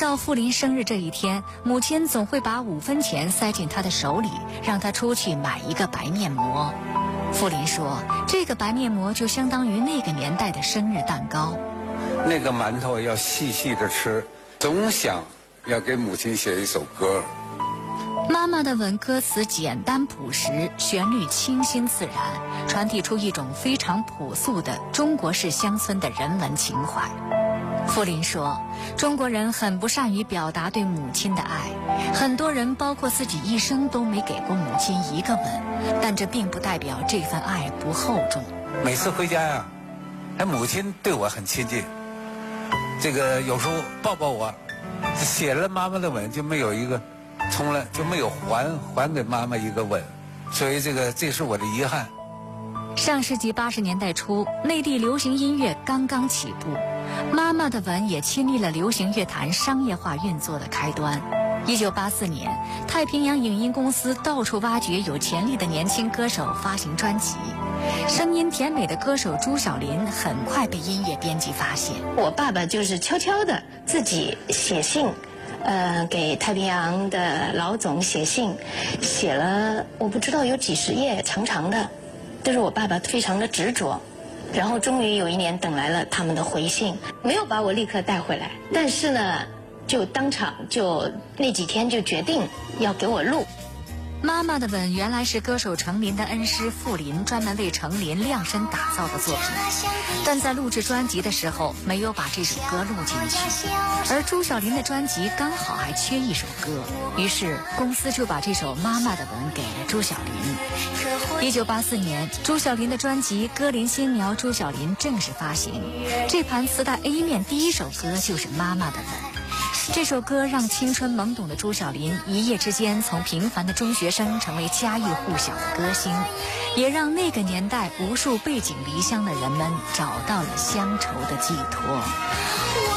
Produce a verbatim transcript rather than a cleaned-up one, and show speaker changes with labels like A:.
A: 到傅林生日这一天，母亲总会把五分钱塞进他的手里，让他出去买一个白面膜。傅林说，这个白面膜就相当于那个年代的生日蛋糕。
B: 那个馒头要细细的吃，总想要给母亲写一首歌。
A: 妈妈的吻歌词简单朴实，旋律清新自然，传递出一种非常朴素的中国式乡村的人文情怀。傅林说，中国人很不善于表达对母亲的爱，很多人包括自己一生都没给过母亲一个吻，但这并不代表这份爱不厚重。
B: 每次回家呀，哎，母亲对我很亲近，这个有时候抱抱我，写了妈妈的吻就没有一个，从来就没有还还给妈妈一个吻，所以这个这是我的遗憾。
A: 上世纪八十年代初，内地流行音乐刚刚起步，妈妈的吻也亲历了流行乐坛商业化运作的开端。一九八四年，太平洋影音公司到处挖掘有潜力的年轻歌手发行专辑，声音甜美的歌手朱晓琳很快被音乐编辑发现。
C: 我爸爸就是悄悄的自己写信，呃，给太平洋的老总写信，写了我不知道有几十页，长长的。但是我爸爸非常的执着，然后终于有一年等来了他们的回信，没有把我立刻带回来，但是呢，就当场就那几天就决定要给我录。
A: 妈妈的吻原来是歌手程琳的恩师傅林专门为程琳量身打造的作品，但在录制专辑的时候没有把这首歌录进去，而朱晓琳的专辑刚好还缺一首歌，于是公司就把这首妈妈的吻给了朱晓琳。一九八四年，朱晓琳的专辑《歌林新苗朱晓琳》正式发行，这盘磁带 A 面第一首歌就是妈妈的吻。这首歌让青春懵懂的朱晓琳一夜之间从平凡的中学生成为家喻户晓的歌星，也让那个年代无数背井离乡的人们找到了乡愁的寄托。